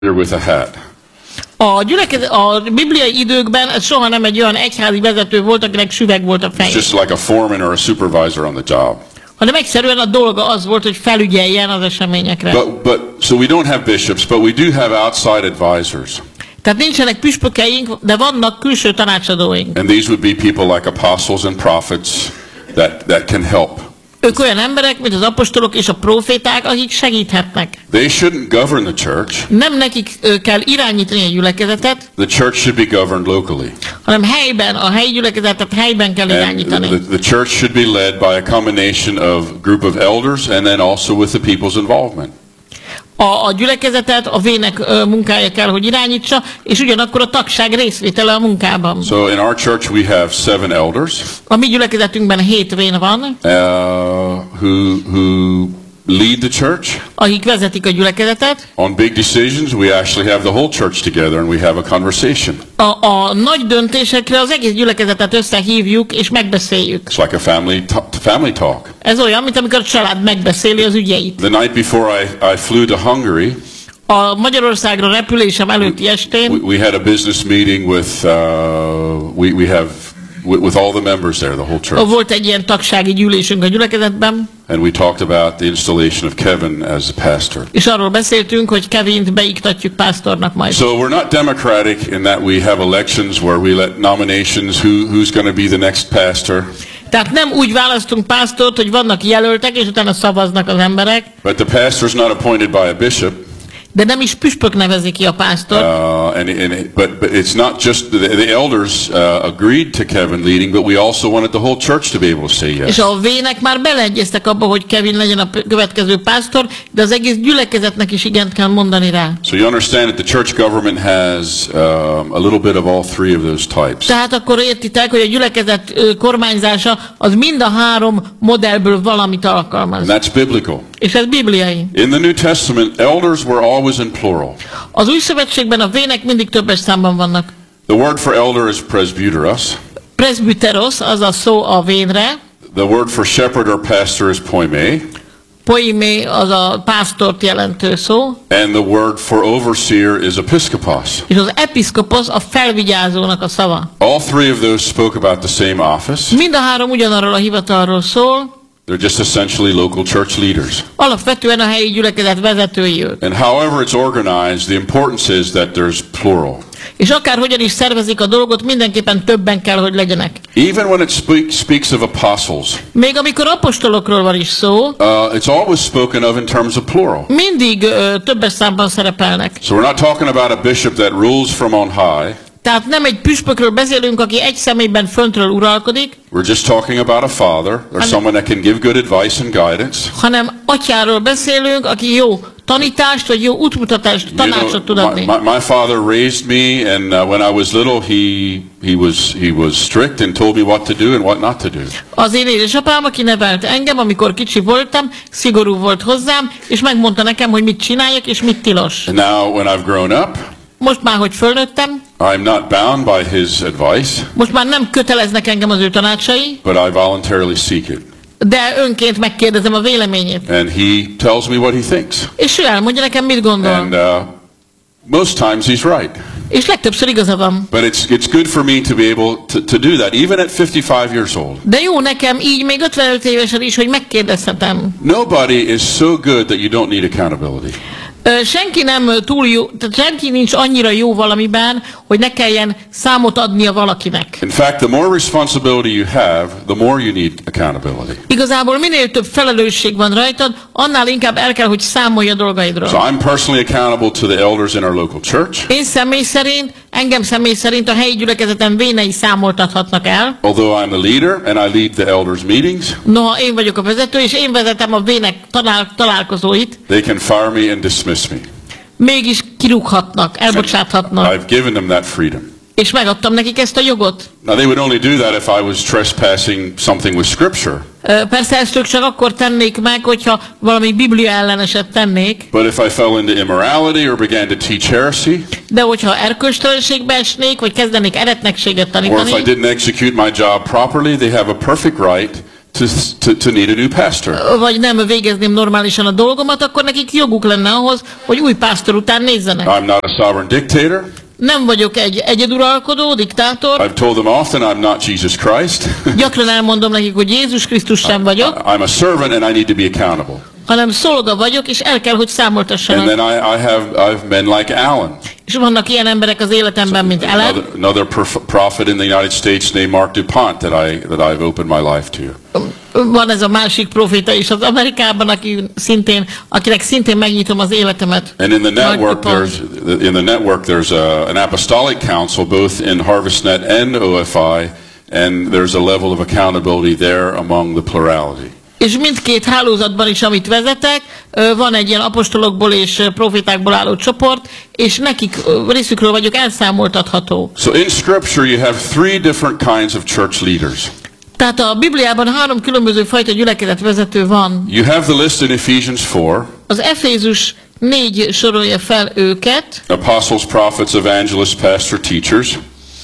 with a hat. A bibliai időkben ez soha nem egy olyan egyházi vezető volt, akinek süveg volt a It's feje. just like a foreman or a supervisor on the job. Hanem egyszerűen a dolga az volt, hogy felügyeljen az eseményekre. So we don't have bishops, but we do have outside advisors. Tehát nincsenek püspökeink, de vannak külső tanácsadóink. And these would be people like apostles and prophets that can help. Ők olyan emberek, mint az apostolok és a proféták, akik segíthetnek. They shouldn't govern the church. Nem nekik kell irányítani a gyülekezetet, The church should be governed locally. hanem helyben, a helyi gyülekezetet helyben kell irányítani. And the church should be led by a combination of group of elders and then also with the people's involvement. A gyülekezetet a vének munkája kell, hogy irányítsa, és ugyanakkor a tagság részvétele a munkában. So in our church we have 7 elders A mi gyülekezetünkben 7 vén van, who lead the church. akik vezetik a gyülekezetet. On big decisions, we actually have the whole church together and we have a conversation. A nagy döntésekre az egész gyülekezetet összehívjuk és megbeszéljük. It's like a family talk. Ez olyan, mint amikor a család megbeszéli az ügyeit. The night before I flew to Hungary, A Magyarországra repülésem előtti estén we had a business meeting with all the members there, the whole church. volt egy ilyen tagsági gyűlésünk a gyülekezetben, And we talked about the installation of Kevin as a pastor. és arról beszéltünk, hogy Kevint beiktatjuk pásztornak majd. So we're not democratic in that we have elections where we let nominations who's going to be the next pastor. Tehát nem úgy választunk pásztort, hogy vannak jelöltek, és utána szavaznak az emberek, But the pastor is not appointed by a bishop. de nem is püspök nevezi ki a pásztort. But it's not just the elders agreed to Kevin leading, but we also wanted the whole church to be able to say yes. És a vének már beleegyeztek abba, hogy Kevin legyen a következő pásztor, de az egész gyülekezetnek is igent kell mondani rá. So you understand that the church government has a little bit of all 3 of those types. Tehát akkor értitek, hogy a gyülekezet kormányzása az mind a 3 modellből valamit alkalmaz. And that's biblical. És ez bibliai. In the New Testament, elders were always in plural. Az új szövetségben a vének mindig többes számban vannak. The word for elder is presbyteros. Presbyteros, az a szó a vénre. The word for shepherd or pastor is poimé. Poimé, az a pásztort jelentő szó. And the word for overseer is episkopos. És az episzkoposz a felvigyázónak a szava. All 3 of those spoke about the same office. Mind a 3 ugyanarról a hivatalról szól. They're just essentially local church leaders. Alapvetően a helyi gyülekezet vezetői ők. And however it's organized, the importance is that there's plural. És akárhogyan is szervezik a dolgot, mindenképpen többen kell, hogy legyenek. Even when it speaks of apostles, Még amikor apostolokról van is szó, it's always spoken of in terms of plural. mindig többes számban szerepelnek. So we're not talking about a bishop that rules from on high. Tehát nem egy püspökről beszélünk, aki egy személyben föntről uralkodik, We're just talking about a father or someone that can give good advice and guidance. hanem atyáról beszélünk, aki jó tanítást, vagy jó útmutatást, tanácsot tud adni. My father raised me, and when I was little, he was strict and told me what to do and what not to do. Az én édesapám, aki nevelt engem, amikor kicsi voltam, szigorú volt hozzám, és megmondta nekem, hogy mit csináljak, és mit tilos. And now, when I've grown up, Most már, hogy fölnőttem, I'm not bound by his advice, most már nem köteleznek engem az ő tanácsai, but I voluntarily seek it. de önként megkérdezem a véleményét. And he tells me what he thinks. És ő elmondja nekem, mit gondol. And most times he's right. És legtöbbször igaza van. But it's good for me to be able to do that, even at 55 years old. De jó nekem így még 55 évesen is, hogy megkérdezhetem. Nobody is so good that you don't need accountability. Senki nem túl jó, tehát senki nincs annyira jó valamiben, hogy ne kelljen számot adnia valakinek. In fact, the more responsibility you have, the more you need accountability. Igazából minél több felelősség van rajtad, annál inkább el kell, hogy számolj a dolgaidról. So I'm personally accountable to the elders in our local church. Engem személy szerint a helyi gyülekezeten vénei számoltathatnak el. Although I'm the leader and I lead the elders meetings, Noha én vagyok a vezető, és én vezetem a vének találkozóit, they can fire me and dismiss me. mégis kirúghatnak, elbocsáthatnak. I've given them that freedom. És megadtam nekik ezt a jogot. Now they would only do that if I was trespassing something with scripture. Persze ezt ők csak akkor tennék meg, hogyha valami biblia elleneset tennék. But if I fell into immorality or began to teach heresy, De hogyha erkölcstelenségbe esnék, vagy kezdenék eretnekséget or if tanítani, I didn't execute my job properly, they have a perfect right to need a new pastor. vagy nem végezném normálisan a dolgomat, akkor nekik joguk lenne ahhoz, hogy új pásztor után nézzenek. I'm not a sovereign dictator. Nem vagyok egy egyeduralkodó, diktátor. I've told them often I'm not Jesus Christ. Gyakran elmondom nekik, hogy Jézus Krisztus sem vagyok, I'm a servant and I need to be accountable. hanem szolga vagyok, és el kell, hogy And számoltassanak. then I've men like Alan. És vannak ilyen emberek az életemben, mint Ellen. Another prophet in the United States named Mark DuPont that I've opened my life to. Van ez a másik proféta is az Amerikában, akinek szintén megnyitom az életemet. And in the network Mark there's an apostolic council both in HarvestNet and OFI, and there's a level of accountability there among the plurality. És mindkét hálózatban is, amit vezetek, van egy ilyen apostolokból és profétákból álló csoport, és nekik részükről vagyok elszámoltatható. So in Scripture you have three different kinds of church leaders. Tehát a Bibliában 3 különböző fajta gyülekezetvezető van. You have the list in Ephesians 4. Az Efézus 4 sorolja fel őket. Apostles, prophets, evangelists, pastors, teachers.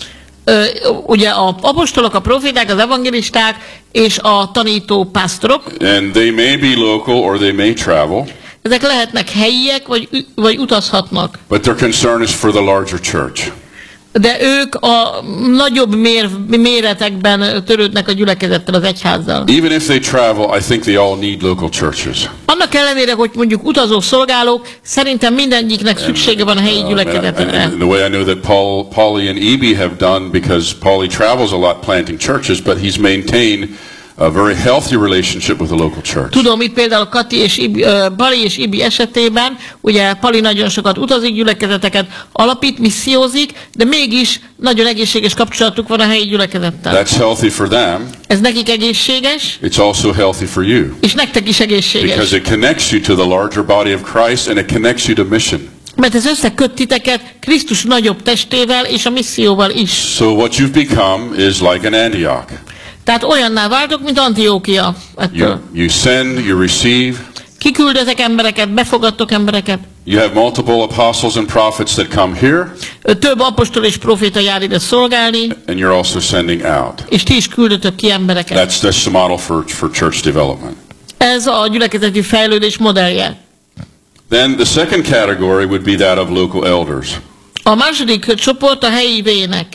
Ugye a apostolok, a proféták, az evangelisták és a tanító pásztorok. And they may be local or they may travel. Ezek lehetnek helyiek, vagy utazhatnak. But their concern is for the larger church. De ők a nagyobb méretekben törődnek a gyülekezettel, az egyházzal. Even if they travel, I think they all need local churches. Annak ellenére, hogy mondjuk utazó szolgálók, szerintem mindegyiknek szüksége van a helyi gyülekezetre. And the way I know that Paulie and Eby have done, because Paulie travels a lot planting churches, but he's maintained a very healthy relationship with the local church. Tudom, itt például Pali és Ibi esetében, ugye Pali nagyon sokat utazik, gyülekezeteket alapít, missziózik, de mégis nagyon egészséges kapcsolatuk van a helyi gyülekezettel. That's healthy for them. Ez nekik egészséges, It's also healthy for you. és nektek is egészséges. Because it connects you to the larger body of Christ and it connects you to mission. Mert ez összeköt titeket Krisztus nagyobb testével és a misszióval is. So what you've become is like an Antioch. Tehát olyanná váltok, mint Antiókia ettől. You send, you receive. Kiküldözek embereket, befogadtok embereket. You have multiple apostles and prophets that come here. Több apostol és proféta jár ide szolgálni. And you're also sending out. És ti is küldötök ki embereket. That's the model for church development. Ez a gyülekezeti fejlődés modellje. Then the second category would be that of local elders. A második csoport a helyi vének.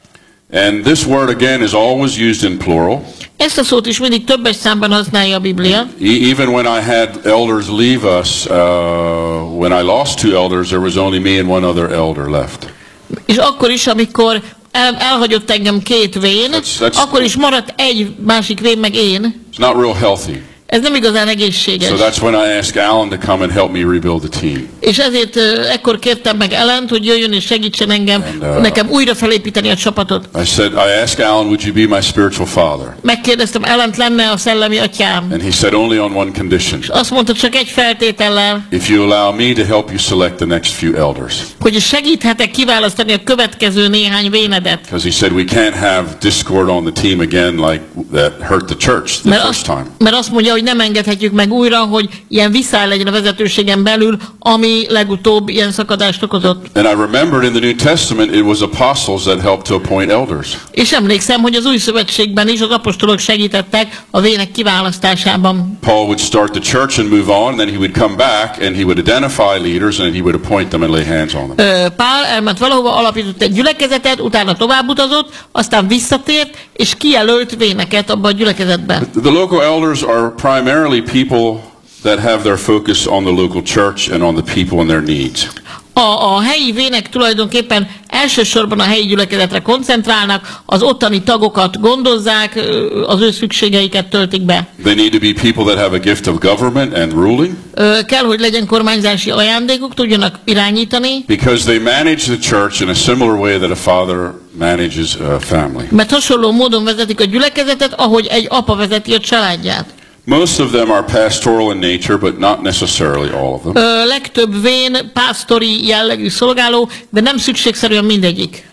And this word again is always used in plural. Ezt a szót is mindig többes számban használja a Biblia. Even when I had elders leave us, when I lost 2 elders, there was only me and one other elder left. És akkor is, amikor elhagyott engem 2 vén, akkor is maradt egy másik vén, meg én. It's not real healthy. Ez nem igazán egészséges. So that's when I asked Alan to come and help me rebuild the team. És ezért ekkor kértem meg Ellent, hogy jöjjön és segítsen nekem újra felépíteni a csapatot. I asked Alan, would you be my spiritual father? Megkérdeztem, Ellent lenne a szellemi atyám. And he said only on one condition. És azt mondta, csak egy feltétellel. If you allow me to help you select the next few elders. Hogy segíthetek kiválasztani a következő néhány vénedet. Because he said we can't have discord on the team again like that hurt the church the first time. Mert azt mondja, hogy nem engedhetjük meg újra, hogy ilyen visszáj legyen a vezetőségen belül, ami legutóbb ilyen szakadást okozott. And I remembered in the New Testament it was apostles that helped to appoint elders. És emlékszem, hogy az új szövetségben is az apostolok segítettek a vének kiválasztásában. Paul would start the church and move on, then he would come back and he would identify leaders and he would appoint them and lay hands on them. Pál elment valahova, alapított egy gyülekezetet, utána tovább utazott, aztán visszatért, és kijelölt véneket abba a gyülekezetben. The local elders are primarily people that have their focus on the local church and on the people and their needs. A helyi vének tulajdonképpen elsősorban a helyi gyülekezetre koncentrálnak, az ottani tagokat gondozzák, az ő szükségeiket töltik be. They need to be people that have a gift of government and ruling. Kell, hogy legyen kormányzási ajándékuk, tudjanak irányítani. Because they manage the church in a similar way that a father manages a family. Mert hasonló módon vezetik a gyülekezetet, ahogy egy apa vezeti a családját. Most of them are pastoral in nature, but not necessarily all of them. Legtöbb vén pásztori jellegű szolgáló, de nem szükségszerűen mindegyik.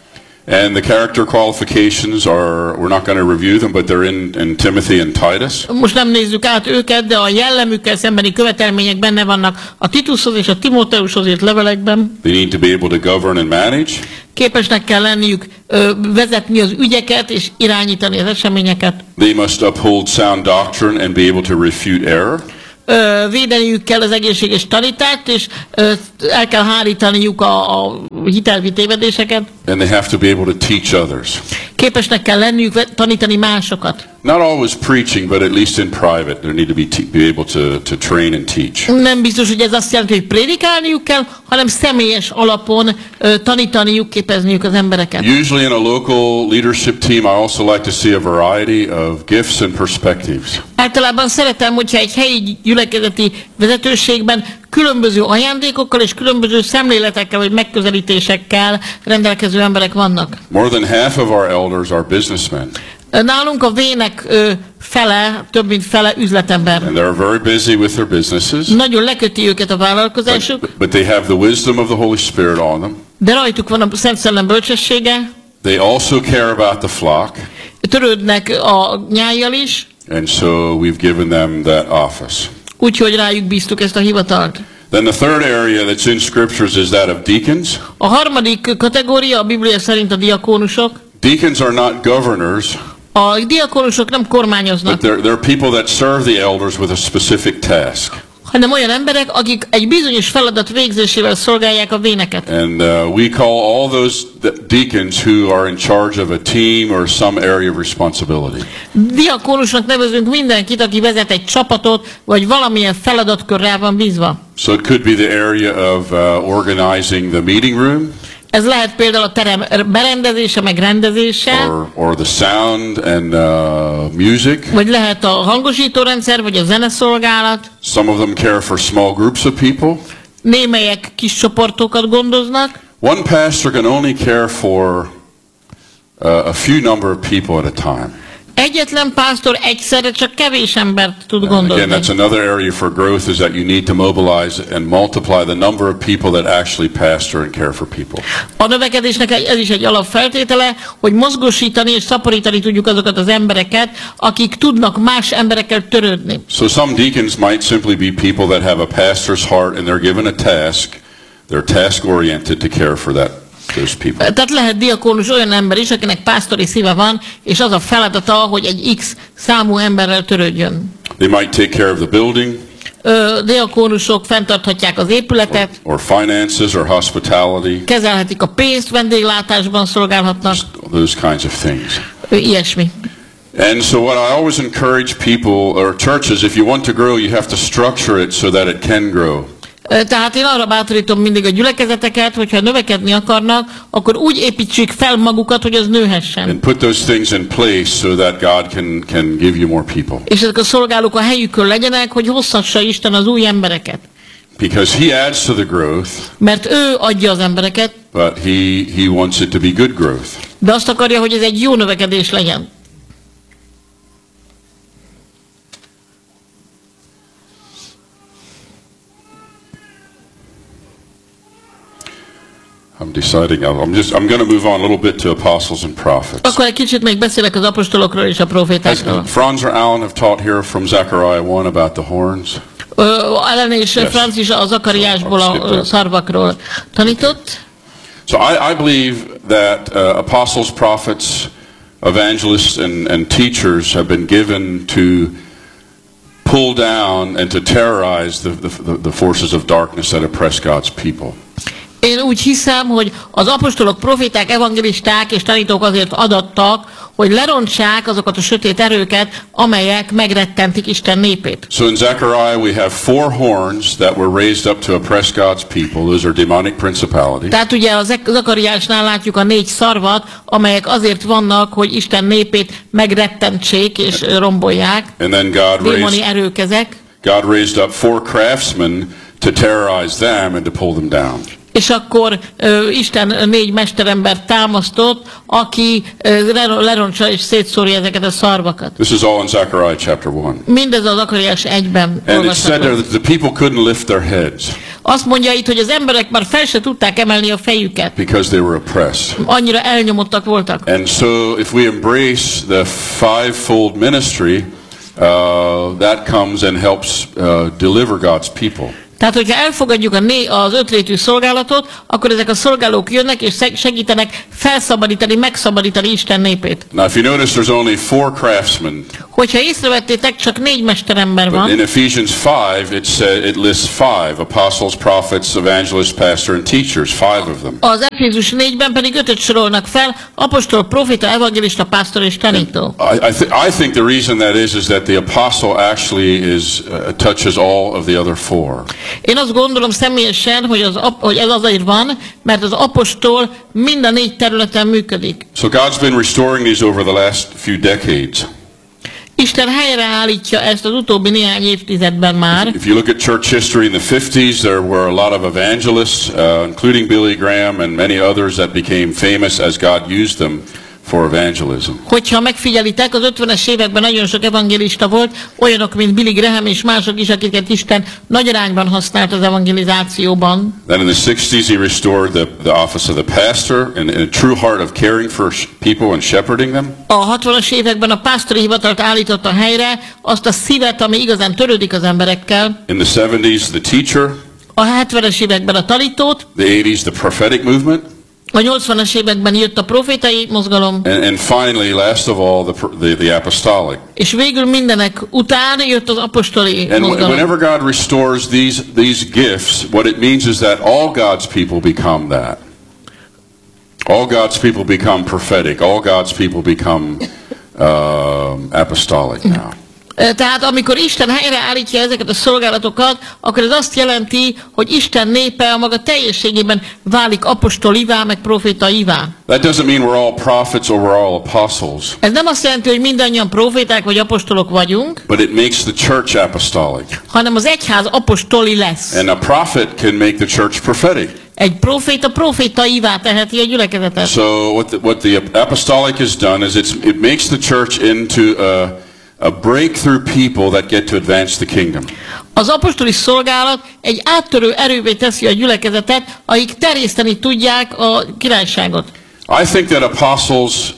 And the character qualifications are, we're not going to review them, but they're in Timothy and Titus. Most nem nézzük át őket, de a jellemükkel szembeni követelmények benne vannak a Titushoz és a Timóteushoz írt levelekben. They need to be able to govern and manage. Képesnek kell lenniük vezetni az ügyeket és irányítani az eseményeket. They must uphold sound doctrine and be able to refute error. Védeniük kell az egészséges tanítást, és el kell hárítaniuk a hitelvi tévedéseket. And they have to be able to teach others. Képesnek kell lenniük tanítani másokat. Not always preaching, but at least in private, they need to be able to train and teach. Nem biztos, hogy ez azt jelenti, hogy prédikálniuk kell, hanem személyes alapon tanítaniuk, képezniük az embereket. Usually in a local leadership team, I also like to see a variety of gifts and perspectives. Általában szeretem, hogyha egy helyi gyülekezeti vezetőségben különböző ajándékokkal és különböző szemléletekkel vagy megközelítésekkel rendelkező emberek vannak. More than half of our elders are businessmen. Nálunk a vének fele, több mint fele üzletember. And they're very busy with their businesses. Nagyon leköti őket a vállalkozásuk. But they have the wisdom of the Holy Spirit on them. De rajtuk van a Szent Szellem bölcsessége. They also care about the flock. Törődnek a nyájjal is. And so we've given them that office. Úgyhogy rájuk bíztuk ezt a hivatalt. Then the third area that's in scriptures is that of deacons. A harmadik kategória a Biblia szerint a diakónusok. Deacons are not governors. A diakónusok nem kormányoznak. But they're people that serve the elders with a specific task. Hanem olyan emberek, akik egy bizonyos feladat végzésével szolgálják a véneket. And we call all those deacons who are in charge of a team or some area of responsibility. Diakónusnak nevezünk mindenkit, aki vezet egy csapatot, vagy valamilyen feladatkör rá van bízva. So it could be the area of organizing the meeting room. Ez lehet például a terem berendezése, meg rendezése. Or the sound and music. Vagy lehet a hangosítórendszer, vagy a zeneszolgálat. Some of them care for small groups of people. Némelyek kis csoportokat gondoznak. One pastor can only care for a few number of people at a time. Egyetlen pásztor egyszerre csak kevés embert tud gondozni. Again, that's another area for growth, is that you need to mobilize and multiply the number of people that actually pastor and care for people. A növekedésnek ez is egy alapfeltétele, hogy mozgósítani és szaporítani tudjuk azokat az embereket, akik tudnak más emberekkel törődni. So some deacons might simply be people that have a pastor's heart and they're given a task. They're task oriented to care for those people. Tehát lehet diakónus olyan ember is, akinek pásztori szíve van, és az a feladata, hogy egy X számú emberrel törődjön. They might take care of the building. Diakónusok fenntarthatják az épületet. Or finances or hospitality. Kezelhetik a pénzt, vendéglátásban szolgálhatnak. Those kinds of things. Ilyesmi. And so what I always encourage people or churches, if you want to grow, you have to structure it so that it can grow. Tehát én arra bátorítom mindig a gyülekezeteket, hogyha növekedni akarnak, akkor úgy építsék fel magukat, hogy az nőhessen. And put those things in place so that God can give you more people. És ezek a szolgálók a helyükön legyenek, hogy hozhassa Isten az új embereket. Because He adds to the growth. Mert ő adja az embereket. But He wants it to be good growth. De azt akarja, hogy ez egy jó növekedés legyen. I'm deciding. I'm going to move on a little bit to apostles and prophets. Akkor egy kicsit még beszélek az apostolokról és a profétákról. Franz or Alan have taught here from Zechariah 1 about the horns. Alan és Franz is a Zakariásból a szarvakról tanított. So I believe that apostles, prophets, evangelists and teachers have been given to pull down and to terrorize the forces of darkness that oppress God's people. Én úgy hiszem, hogy az apostolok, proféták, evangelisták és tanítók azért adattak, hogy lerontsák azokat a sötét erőket, amelyek megrettentik Isten népét. So in Zechariah we have 4 horns that were raised up to oppress God's people. Those are demonic principalities. Tehát ugye a Zakariásnál látjuk a 4 szarvat, amelyek azért vannak, hogy Isten népét megrettentsék és rombolják. And then démoni erők ezek. God raised up 4 craftsmen to terrorize them and to pull them down. És akkor Isten 4 mesterember támasztott, aki lerontsa és szétszórja ezeket a szarvakat. This is all in Zechariah chapter 1. Mindez az Zakariás 1-ben And it said there that the people couldn't lift their heads. Azt mondja itt, hogy az emberek már fel se tudták emelni a fejüket. Because they were oppressed. Annyira elnyomottak voltak. And so if we embrace the fivefold ministry, that comes and helps deliver God's people. Tehát, hogyha elfogadjuk az ötlétű szolgálatot, akkor ezek a szolgálók jönnek és segítenek felszabadítani, megszabadítani Isten népét. Now, if you notice, there's only 4 craftsmen. Hogyha észrevettétek, csak 4 mesterember van. But in Ephesians 5, it lists 5 apostles, prophets, evangelists, pastor, and teachers. 5 of them. Az Efézus 4-ben pedig 5-öt sorolnak fel: apostol, profita, evangélista, pásztor és tanító. I think the reason that is that the apostle actually touches all of the other 4. Én azt gondolom személyesen, hogy ez azért van, mert az apostol mind a 4 területen működik. So God's been restoring these over the last few decades. Isten helyreállítja ezt az utóbbi néhány évtizedben már. If you look at church history in the 50s, there were a lot of evangelists, including Billy Graham and many others that became famous as God used them for evangelism. Hogyha megfigyelitek, az 50-es években nagyon sok evangélista volt, olyanok, mint Billy Graham és mások is, akiket Isten nagy arányban használt az evangelizációban. Then in the 60s he restored the office of the pastor in a true heart of caring for people and shepherding them. A 60-as években a pásztori hivatalt állította helyre, azt a szívet, ami igazán törődik az emberekkel. In the 70s the teacher. A 70-es években a tanítót. The 80s the prophetic movement. A 80-as években jött a profétai mozgalom. And finally, last of all, the apostolic. És végül mindenek után jött az apostoli mozgalom. And whenever God restores these gifts, what it means is that all God's people become that. All God's people become prophetic. All God's people become apostolic now. Tehát amikor Isten helyreállítja ezeket a szolgálatokat, akkor ez azt jelenti, hogy Isten népe a maga teljességében válik apostolivá, meg profétaivá. That doesn't mean we're all prophets or we're all apostles. Ez nem azt jelenti, hogy mindannyian proféták vagy apostolok vagyunk, but it makes the church apostolic. Hanem az egyház apostoli lesz. And a prophet can make the church prophetic. Egy proféta profétaivá teheti a gyülekezetet. So what the apostolic has done is it makes the church into a breakthrough people that get to advance the kingdom. Az apostoli szolgálat egy áttörő erővé teszi a gyülekezetet, akik terjeszteni tudják a királyságot. I think that apostles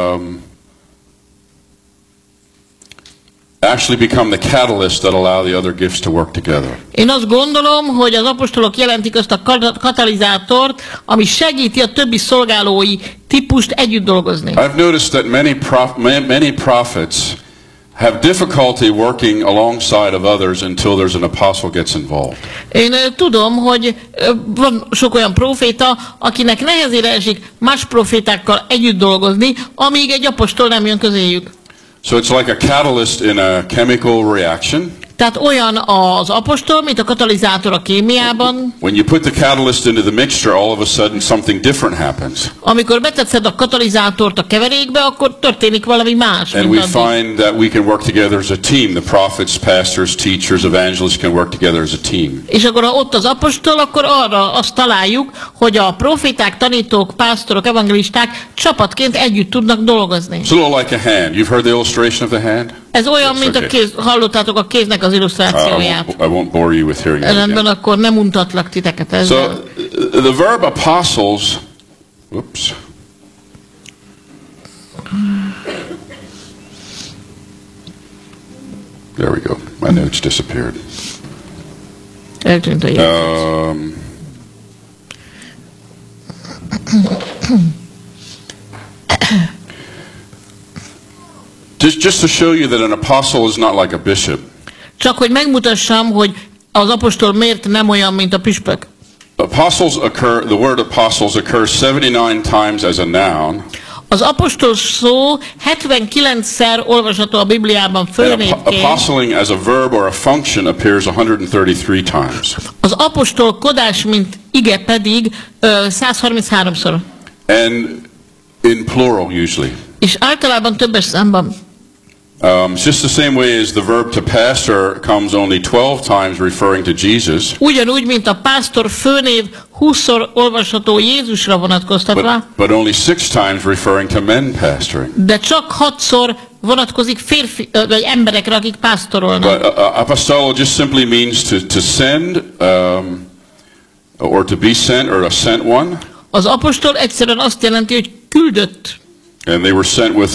actually become the catalyst that allow the other gifts to work together. Én azt gondolom, hogy az apostolok jelentik azt a katalizátort, ami segíti a többi szolgálói típust együtt dolgozni. I've noticed that many prophets have difficulty working alongside of others until there's an apostle gets involved. Én tudom, hogy van sok olyan proféta, akinek nehezére esik más profétákkal együtt dolgozni, amíg egy apostol nem jön közéjük. So it's like a catalyst in a chemical reaction. Tehát olyan az apostol, mint a katalizátor a kémiában. When you put the catalyst into the mixture, all of a sudden something different happens. Amikor betetszed a katalizátort a keverékbe, akkor történik valami más. And we find that we can work together as a team. The prophets, pastors, teachers, evangelists can work together as a team. És akkor ha ott az apostol, akkor arra azt találjuk, hogy a proféták, tanítók, pásztorok, evangelisták csapatként együtt tudnak dolgozni. It's a little like a hand. You've heard the illustration of the hand? Ez olyan, mint a kéz, hallottátok a kéznek az illusztrációját. I won't bore you with hearing it. Rendben, akkor nem untatlak titeket ezzel. So, the verb apostles, whoops. There we go. My notes disappeared. Eltűnt a Just to show you that an apostle is not like a bishop. Csak hogy megmutassam, hogy az apostol miért nem olyan, mint a püspök. The word apostles occurs 79 times as a noun. Az apostol szó 79-szer olvasható a Bibliában fölnévként. Apostling as a verb or a function appears 133 times. Az apostolkodás, mint ige pedig 133-szor. And in plural usually. És általában többes számban. It's just the same way as the verb to pastor comes only 12 times referring to Jesus. Ugyanúgy, mint a pásztor főnév 20-szor olvasható Jézusra vonatkoztatva. But only 6 times referring to men pastoring. De csak 6-szor vonatkozik férfi vagy emberekre, akik pásztorolnak. But apostolo just simply means to send or to be sent, or a sent one. Az apostol egyszerűen azt jelenti, hogy küldött. And they were sent with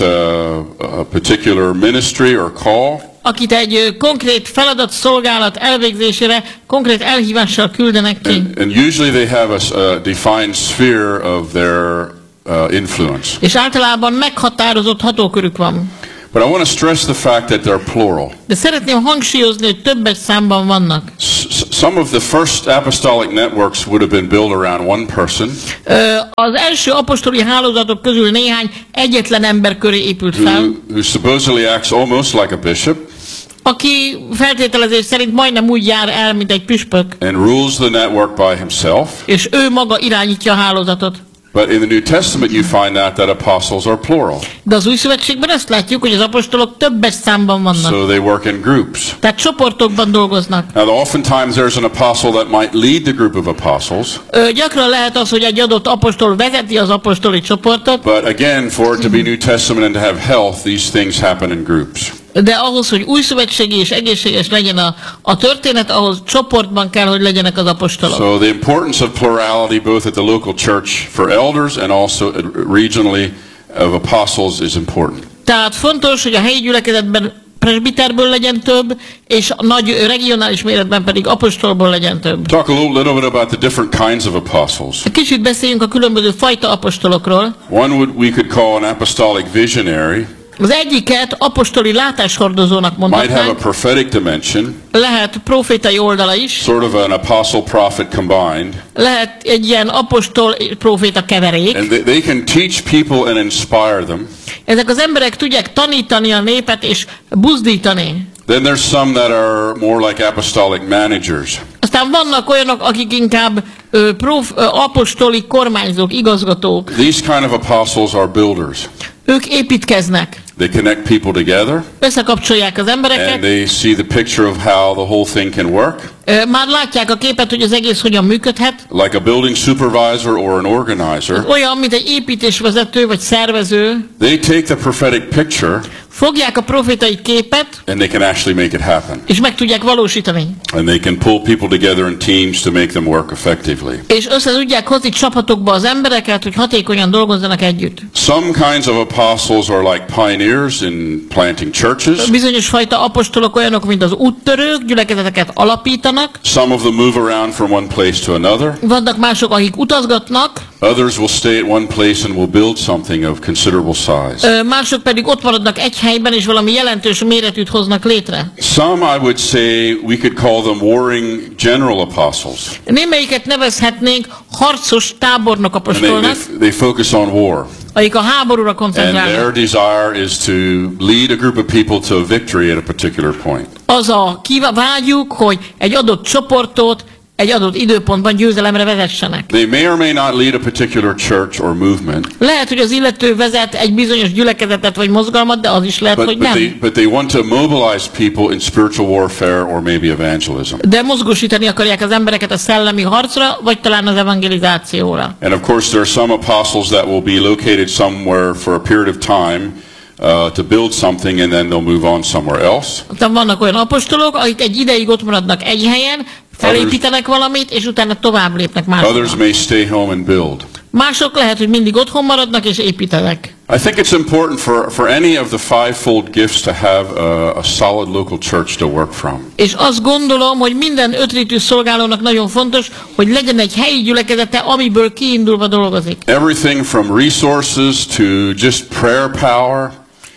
a particular ministry or call. Akit egy konkrét feladat, szolgálat elvégzésére konkrét elhívással küldenek ki. And usually they have a defined sphere of their influence. És általában meghatározott hatókörük van. But I want to stress the fact that they're plural. De szeretném hangsúlyozni, hogy többes számban vannak. Some of the first apostolic networks would have been built around one person. Az első apostoli hálózatok közül néhány egyetlen ember köré épült fel. Who supposedly acts almost like a bishop. Aki feltételezés szerint majdnem úgy jár el, mint egy püspök. And rules the network by himself. És ő maga irányítja a hálózatot. But in the New Testament you find out that apostles are plural. De az Új Szövetségben azt látjuk, hogy az apostolok többes számban vannak. So they work in groups. Tehát csoportokban dolgoznak. Now oftentimes there's an apostle that might lead the group of apostles. Gyakran lehet az, hogy egy adott apostol vezeti az apostoli csoportot. But again, for it to be New Testament and to have health, these things happen in groups. De ahhoz, hogy új szövetségi és egészséges legyen a történet, ahhoz csoportban kell, hogy legyenek az apostolok. So the importance of plurality both at the local church for elders and also regionally of apostles is important. Tehát fontos, hogy a helyi gyülekezetben presbiterből legyen több, és a nagy regionális méretben pedig apostolból legyen több. Talk a little bit about the different kinds of apostles. Kicsit beszéljünk a különböző fajta apostolokról. One we could call an apostolic visionary. Az egyiket apostoli látáshordozónak Might have a mondhatnánk. prophetic dimension. Lehet profétai oldala is. Sort of an apostle-prophet combined. Lehet egy ilyen apostol-proféta keverék. And they can teach people and inspire them. Ezek az emberek tudják tanítani a népet és buzdítani. Then there's some that are more like apostolic managers. Aztán vannak olyanok, akik inkább apostoli kormányzók, igazgatók. These kind of apostles are builders. Ők építkeznek. They connect people together. Összekapcsolják az And embereket. they see the picture of how the whole thing can work. Már látják a képet, hogy az egész hogyan működhet. Like a building supervisor or an organizer. Olyan, mint egy építésvezető vagy szervező. They take the prophetic picture Fogják a profétai képet, and they can actually make it happen. és meg tudják valósítani. And they can pull people together in teams to make them work effectively. És össze tudják hozni csapatokba az embereket, hogy hatékonyan dolgozzanak együtt. Some kinds of apostles are like pioneers in planting churches. Bizonyos fajta apostolok olyanok, mint az úttörők, gyülekezeteket alapítanak. Some of them move around from one place to another. Vannak mások, akik utazgatnak. Others will stay at one place and will build something of considerable size. Mások pedig ott maradnak egy helyben, és valami jelentős méretűt hoznak létre. Some, I would say, we could call them warring general apostles. Némelyiket nevezhetnénk harcos tábornok And apostolnak, they focus on war. akik a háborúra And koncentrálnak. their desire is to lead a group of people to a victory at a particular point. Az a vágyuk, hogy egy adott csoportot egy adott időpontban győzelemre vezessenek. They may or may not lead a particular church or movement. Lehet, hogy az illető vezet egy bizonyos gyülekezetet vagy mozgalmat, de az is lehet, hogy nem. But they want to mobilize people in spiritual warfare or maybe evangelism. De mozgósítani akarják az embereket a szellemi harcra, vagy talán az evangelizációra. And of course there are some apostles that will be located somewhere for a period of time to build something and then they'll move on somewhere else. Aztán vannak olyan apostolok, akik egy ideig ott maradnak egy helyen, felépítenek valamit, és utána tovább lépnek máshova. Others may stay home and build. Mások lehet, hogy mindig otthon maradnak és építenek. I think it's important for any of the fivefold gifts to have a solid local church to work from. És azt gondolom, hogy minden ötritű szolgálónak nagyon fontos, hogy legyen egy helyi gyülekezete, amiből kiindulva dolgozik. Everything from resources to just prayer power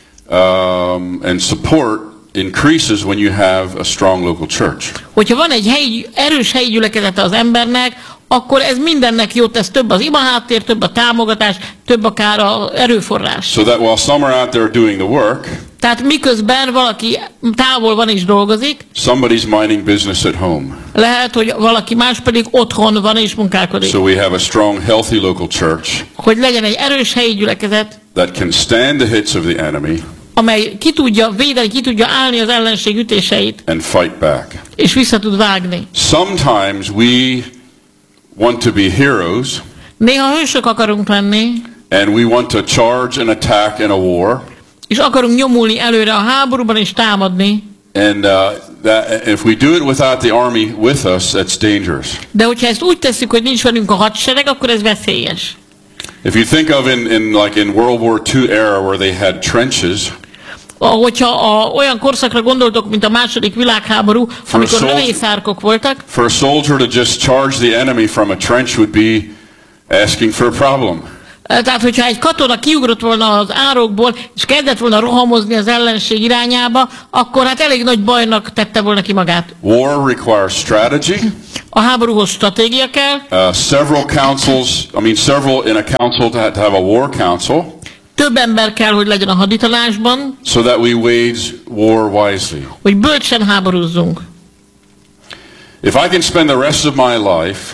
and support increases when you have a strong local church. Hogyha van egy erős helyi gyülekezete az embernek, akkor ez mindennek jót tesz, több az imaháttér, több a támogatás, több akár az erőforrás. So that while some are out there doing the work, Tehát miközben valaki távol van és dolgozik, somebody's minding business at home. lehet, hogy valaki más pedig otthon van és munkálkodik. So we have a strong, healthy local church Hogy legyen egy erős helyi gyülekezet, that can stand the hits of the enemy amely ki tudja védeni, ki tudja állni az ellenség ütéseit, and fight back. és vissza tud vágni. Sometimes we want to be heroes Néha hősök akarunk lenni, and we want to charge and attack in a war, és akarunk nyomulni előre a háborúban és támadni, And if we do it without the army with us, that's dangerous. De hogyha ezt úgy tesszük, hogy nincs velünk a hadsereg, akkor ez veszélyes. If you think of in World War II era where they had trenches, Hogyha olyan korszakra gondoltok, mint a második világháború, amikor lövészárkok voltak, for a soldier to just charge the enemy from a trench would be asking for a problem. Tehát, hogyha egy katona kiugrott volna az árokból, és kezdett volna rohamozni az ellenség irányába, akkor hát elég nagy bajnak tette volna ki magát. War requires strategy. A háborúhoz stratégia kell. Several in a council to have a war council. Több ember kell, hogy legyen a haditanácsban. So that we wage war wisely. Hogy bölcsen háborúzzunk. If I can spend the rest of my life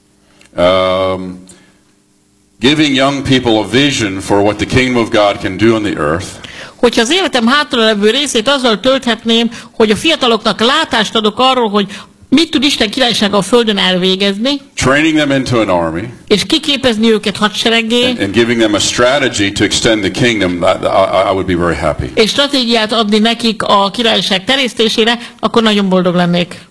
giving young people a vision for what the kingdom of God can do on the earth. Hogyha az életem hátralevő részét azzal tölthetném, hogy a fiataloknak látást adok arról, hogy mit tud Isten királysága a földön elvégezni, training them into an army, és kiképezni őket hadsereggé, and giving them a strategy to extend the kingdom, I would be very happy. És stratégiát adni nekik a királyság terjesztésére, akkor nagyon boldog lennék.